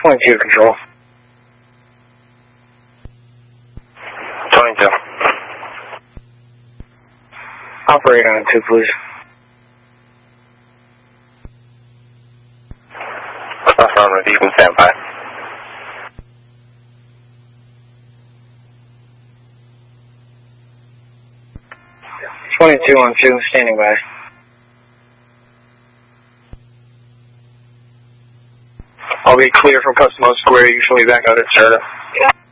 22 control. 22. Operate on 2, please. Affirmative, you can stand by. On 2, standing by. I'll be clear from Customer Square, usually back out at Serta.